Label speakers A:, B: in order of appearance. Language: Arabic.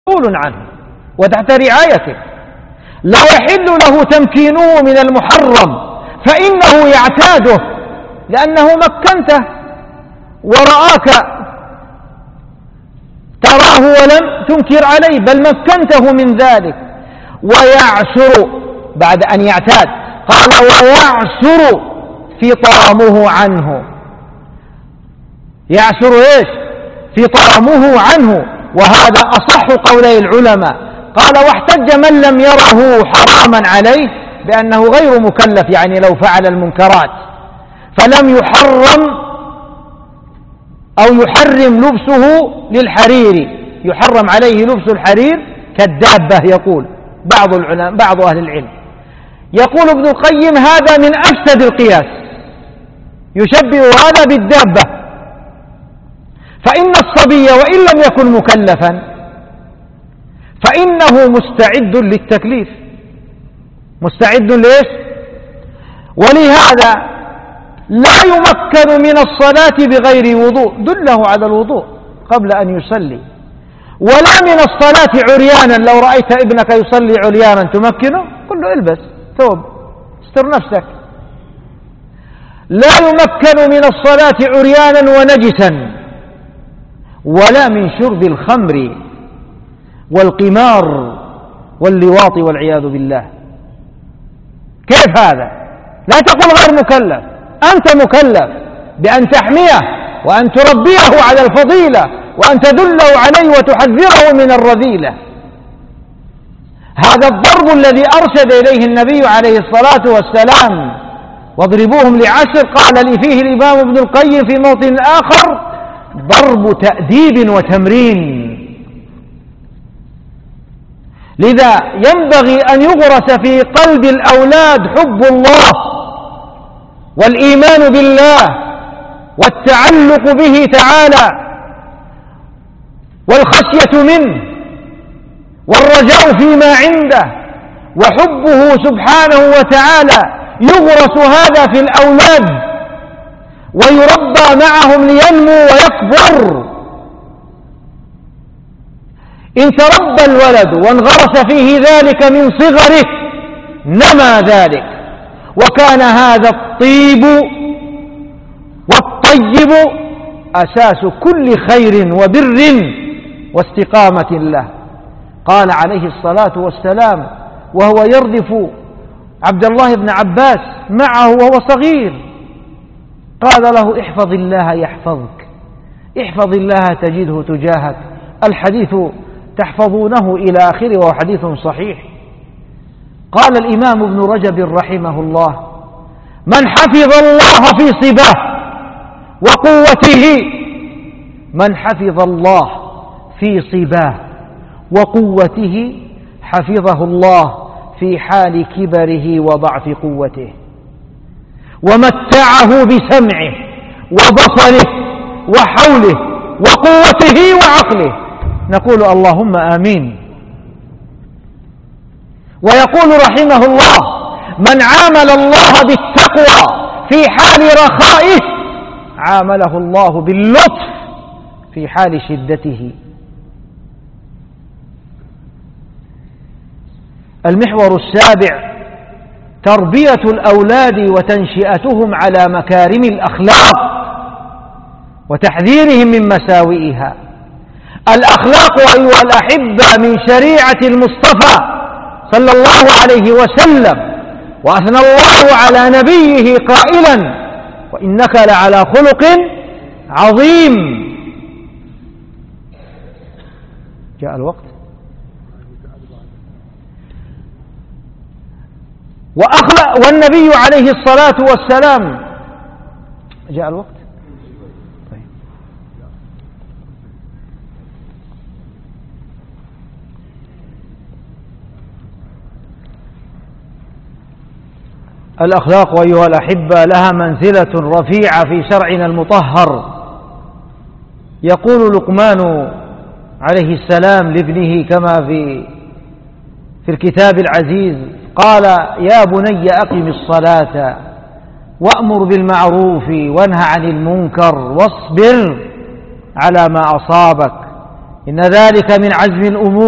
A: مسؤول عنه وتحت رعايته، لا يحل له تمكينه من المحرم فإنه يعتاده، لأنه مكنته ورآك تراه ولم تنكر عليه، بل مكنته من ذلك. ويعسر بعد أن يعتاد، قال ويعسر فطامه عنه، يعسر إيش؟ فطامه عنه، وهذا أصح قولي العلماء. قال واحتج من لم يره حراما عليه بأنه غير مكلف، يعني لو فعل المنكرات فلم يحرم أو يحرم لبسه للحرير، يحرم عليه لبس الحرير كالدابة، يقول بعض أهل العلم. يقول ابن القيم هذا من أفسد القياس، يشبه هذا بالدابة، فإن الصبي وإن لم يكن مكلفا فإنه مستعد للتكليف، مستعد ليش؟ ولهذا لا يمكن من الصلاة بغير وضوء، دله على الوضوء قبل أن يصلي، ولا من الصلاة عريانا، لو رأيت ابنك يصلي عريانا تمكنه؟ قل له البس ثوب استر نفسك. لا يمكن من الصلاة عريانا ونجسا، ولا من شرب الخمر والقمار واللواط والعياذ بالله. كيف هذا؟ لا تقل غير مكلف، أنت مكلف بأن تحميه وأن تربيه على الفضيلة وأن تدله عليه وتحذره من الرذيلة. هذا الضرب الذي أرشد إليه النبي عليه الصلاة والسلام، واضربوهم لعشر، قال لي فيه الإمام ابن القيم في موطن آخر ضرب تأديب وتمرين. لذا ينبغي أن يغرس في قلب الأولاد حب الله والإيمان بالله والتعلق به تعالى والخشية منه والرجاء فيما عنده وحبه سبحانه وتعالى. يغرس هذا في الأولاد ويربى معهم لينمو ويكبر. إن تربى الولد وانغرس فيه ذلك من صغره نمى ذلك، وكان هذا الطيب والطيب أساس كل خير وبر واستقامة له. قال عليه الصلاة والسلام وهو يردف عبد الله بن عباس معه وهو صغير، قال له احفظ الله يحفظك، احفظ الله تجده تجاهك. الحديث تحفظونه إلى آخره وهو حديث صحيح. قال الإمام ابن رجب رحمه الله من حفظ الله في صباه وقوته، من حفظ الله في صباه وقوته حفظه الله في حال كبره وضعف قوته، ومتعه بسمعه وبصره وحوله وقوته وعقله. نقول اللهم آمين. ويقول رحمه الله من عامل الله بالتقوى في حال رخائه عامله الله باللطف في حال شدته. المحور السابع تربية الأولاد وتنشئتهم على مكارم الأخلاق وتحذيرهم من مساوئها. الأخلاق أيها الأحبة من شريعة المصطفى صلى الله عليه وسلم، وأثنى الله على نبيه قائلا وإنك لعلى خلق عظيم. جاء الوقت. والنبي عليه الصلاة والسلام جاء الوقت. طيب. الأخلاق أيها الأحبة لها منزلة رفيعة في شرعنا المطهر. يقول لقمان عليه السلام لابنه كما في الكتاب العزيز، قال يا بني أقم الصلاة وأمر بالمعروف وانهى عن المنكر واصبر على ما أصابك إن ذلك من عزم الأمور.